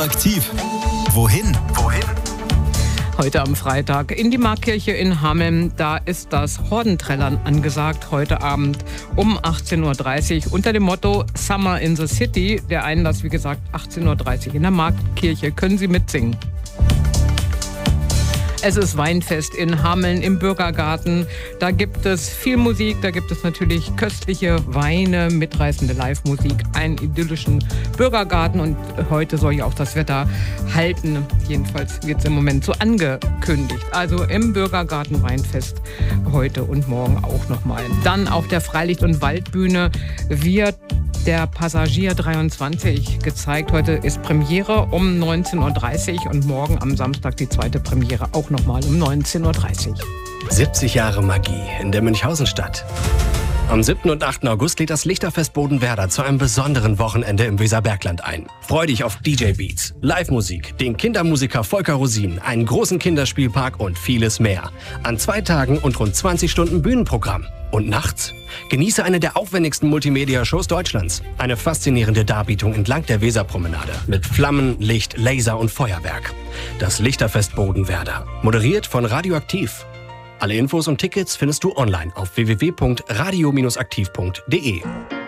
Aktiv. Wohin? Heute am Freitag in die Marktkirche in Hameln. Da ist das Hordenträllern angesagt heute Abend um 18.30 Uhr unter dem Motto Summer in the City. Der Einlass, wie gesagt, 18.30 Uhr in der Marktkirche. Können Sie mitsingen? Es ist Weinfest in Hameln im Bürgergarten. Da gibt es viel Musik, da gibt es natürlich köstliche Weine, mitreißende Live-Musik, einen idyllischen Bürgergarten und heute soll ja auch das Wetter halten. Jedenfalls wird es im Moment so angekündigt. Also im Bürgergarten Weinfest heute und morgen auch nochmal. Dann auf der Freilicht- und Waldbühne wird der Passagier 23 gezeigt. Heute ist Premiere um 19.30 Uhr und morgen am Samstag die zweite Premiere auch nochmal um 19.30 Uhr. 70 Jahre Magie in der Münchhausenstadt. Am 7. und 8. August lädt das Lichterfest Bodenwerder zu einem besonderen Wochenende im Weserbergland ein. Freu dich auf DJ-Beats, Live-Musik, den Kindermusiker Volker Rosin, einen großen Kinderspielpark und vieles mehr. An 2 Tagen und rund 20 Stunden Bühnenprogramm. Und nachts? Genieße eine der aufwendigsten Multimedia-Shows Deutschlands. Eine faszinierende Darbietung entlang der Weserpromenade. Mit Flammen, Licht, Laser und Feuerwerk. Das Lichterfest Bodenwerder. Moderiert von Radioaktiv. Alle Infos und Tickets findest du online auf www.radio-aktiv.de.